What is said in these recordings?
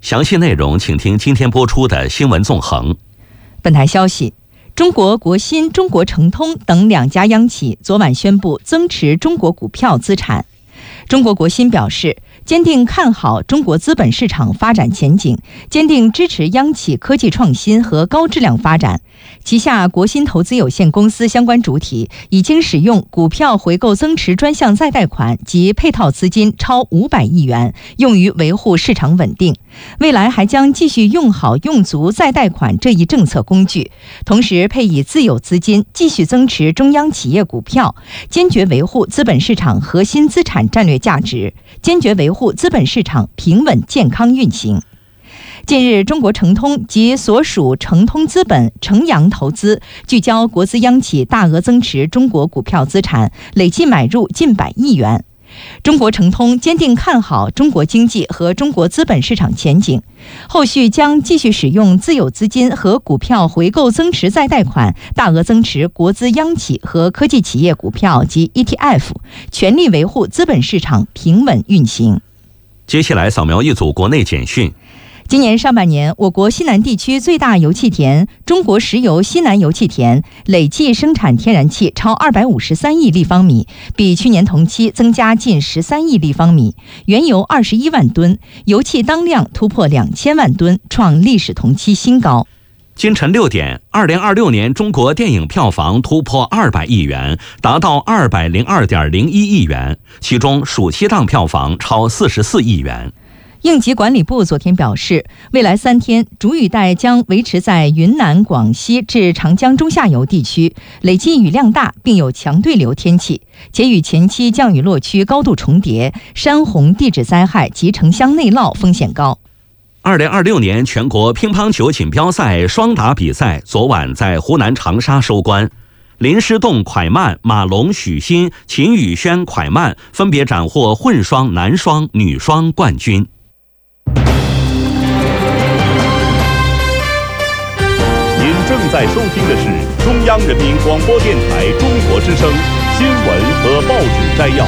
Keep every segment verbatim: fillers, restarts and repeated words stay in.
详细内容请听今天播出的新闻纵横。 本台消息，中国国新、中国诚通等两家央企昨晚宣布增持中国股票资产。中国国新表示，坚定看好中国资本市场发展前景，坚定支持央企科技创新和高质量发展。旗下国新投资有限公司相关主体已经使用股票回购增持专项再贷款及配套资金超五百亿元，用于维护市场稳定。未来还将继续用好用足再贷款这一政策工具，同时配以自有资金继续增持中央企业股票，坚决维护资本市场核心资产战略价值，坚决维护资本市场平稳健康运行。近日，中国诚通及所属诚通资本、诚阳投资聚焦国资央企大额增持中国股票资产，累计买入近百亿元。中国诚通坚定看好中国经济和中国资本市场前景，后续将继续使用自有资金和股票回购增持再贷款，大额增持国资央企和科技企业股票及 E T F， 全力维护资本市场平稳运行。 接下来扫描一组国内简讯。 今年上半年，我国西南地区最大油气田中国石油西南油气田累计生产天然气超二百五十三亿立方米，比去年同期增加近十三亿立方米，原油二十一万吨，油气当量突破两千万吨，创历史同期新高。 今晨六点，二零二六年中国电影票房突破二百亿元，达到二百零二点零一亿元，其中暑期档票房超四十四亿元。 应急管理部昨天表示，未来三天主雨带将维持在云南、广西至长江中下游地区，累计雨量大，并有强对流天气，且与前期降雨落区高度重叠，山洪、地质灾害及城乡内涝风险高。 二零二六年全国乒乓球锦标赛双打比赛昨晚在湖南长沙收官，林诗栋蒯曼、马龙、许昕、秦宇轩蒯曼分别斩获混双、男双、女双冠军。 您正在收听的是中央人民广播电台中国之声新闻和报纸摘要。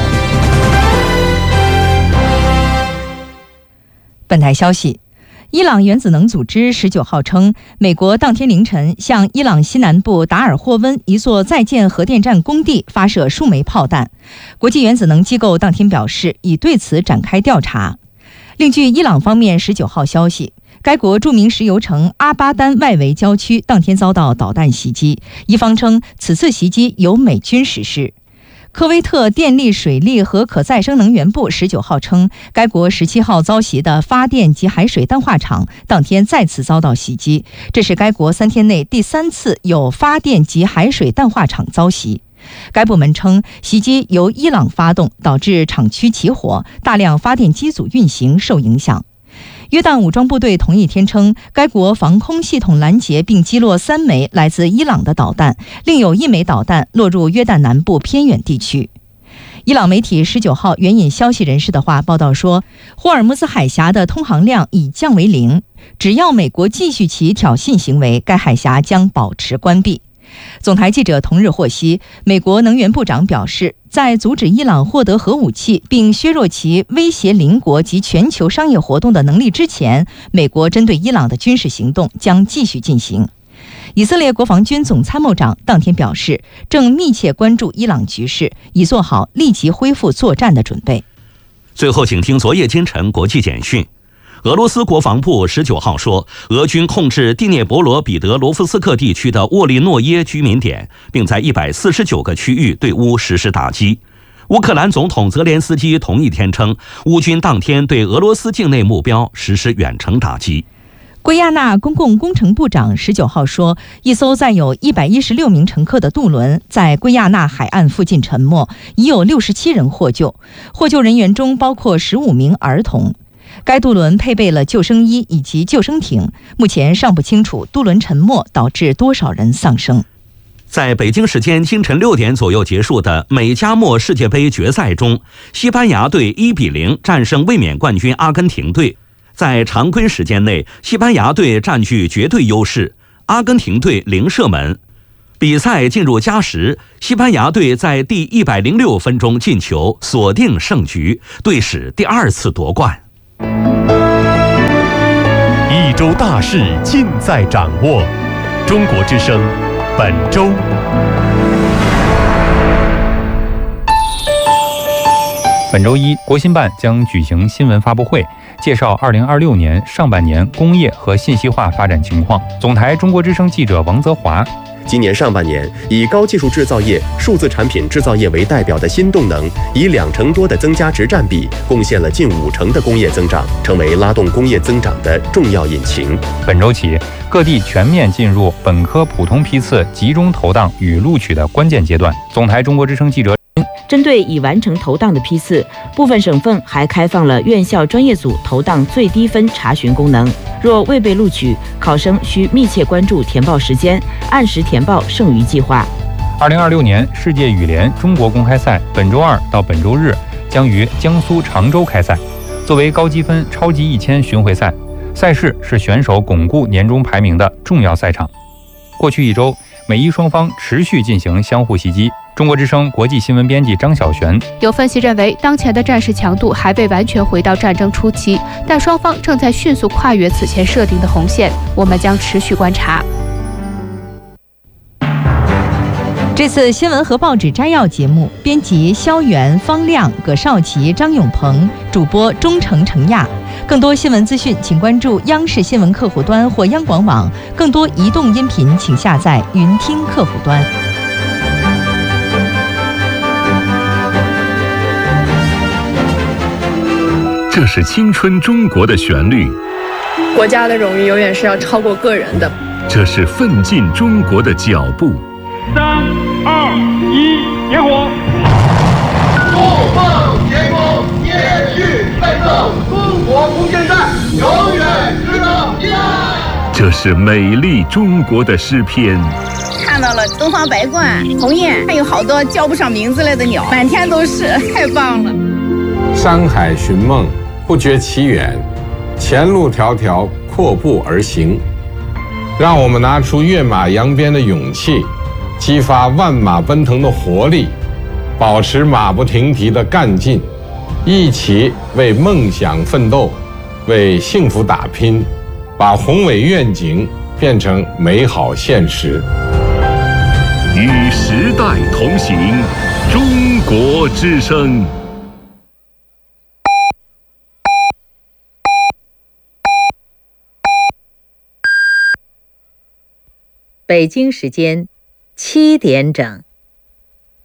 本台消息，伊朗原子能组织十九号称，美国当天凌晨向伊朗西南部达尔霍温一座在建核电站工地发射数枚炮弹。国际原子能机构当天表示，已对此展开调查。另据伊朗方面十九号消息，该国著名石油城阿巴丹外围郊区当天遭到导弹袭击，伊方称此次袭击由美军实施。科威特电力、水利和可再生能源部十九号称，该国十七号遭袭的发电及海水淡化厂当天再次遭到袭击，这是该国三天内第三次有发电及海水淡化厂遭袭。该部门称，袭击由伊朗发动，导致厂区起火，大量发电机组运行受影响。约旦武装部队同一天称，该国防空系统拦截并击落三枚来自伊朗的导弹，另有一枚导弹落入约旦南部偏远地区。伊朗媒体十九号援引消息人士的话报道说，霍尔木兹海峡的通航量已降为零，只要美国继续其挑衅行为，该海峡将保持关闭。总台记者同日获悉，美国能源部长表示，在阻止伊朗获得核武器并削弱其威胁邻国及全球商业活动的能力之前，美国针对伊朗的军事行动将继续进行。以色列国防军总参谋长当天表示，正密切关注伊朗局势，以做好立即恢复作战的准备。 最后请听昨夜今晨国际简讯。俄罗斯国防部十九号说，俄军控制第聂伯罗彼得罗夫斯克地区的沃利诺耶居民点，并在一百四十九个区域对乌实施打击。乌克兰总统泽连斯基同一天称，乌军当天对俄罗斯境内目标实施远程打击。 圭亚那公共工程部长十九号说，一艘载有一百一十六名乘客的渡轮在圭亚那海岸附近沉没，已有六十七人获救，获救人员中包括十五名儿童。该渡轮配备了救生衣以及救生艇，目前尚不清楚渡轮沉没导致多少人丧生。 在北京时间清晨六点左右结束的美加墨世界杯决赛中，西班牙队一比零战胜卫冕冠军阿根廷队。在常规时间内，西班牙队占据绝对优势，阿根廷队零射门。比赛进入加时，西班牙队在第一百零六分钟进球，锁定胜局，队史第二次夺冠。 洲大事尽在掌握。中国之声，本周。 本周一，国新办将举行新闻发布会，介绍二零二六年上半年工业和信息化发展情况。总台中国之声记者王泽华。 今年上半年，以高技术制造业、数字产品制造业为代表的新动能，以两成多的增加值占比，贡献了近五成的工业增长，成为拉动工业增长的重要引擎。 本周起，各地全面进入本科普通批次集中投档与录取的关键阶段。总台中国之声记者。 针对已完成投档的批次，部分省份还开放了院校专业组投档最低分查询功能。若未被录取，考生需密切关注填报时间，按时填报剩余计划。 二零二六年世界羽联中国公开赛本周二到本周日将于江苏常州开赛。作为高积分超级一千巡回赛，赛事是选手巩固年终排名的重要赛场。过去一周，美伊双方持续进行相互袭击。中国之声国际新闻编辑张晓璇。 有分析认为，当前的战事强度还未完全回到战争初期，但双方正在迅速跨越此前设定的红线，我们将持续观察。 这次新闻和报纸摘要节目，编辑肖元、方亮、葛少奇、张永鹏，主播钟诚、程亚。更多新闻资讯，请关注央视新闻客户端或央广网。更多移动音频，请下载云听客户端。 这是青春中国的旋律， 国家的荣誉永远是要超过个人的。 这是奋进中国的脚步。 三二一，点火！ 不放前锋，延续奋斗，中国空间站永远值得依赖。 这是美丽中国的诗篇。 看到了东方白鹳、鸿雁，还有好多叫不上名字来的鸟，满天都是，太棒了。 山海寻梦，不觉其远，前路迢迢，阔步而行。让我们拿出跃马扬鞭的勇气，激发万马奔腾的活力，保持马不停蹄的干劲，一起为梦想奋斗，为幸福打拼，把宏伟愿景变成美好现实。 与时代同行，中国之声。 北京时间七点整。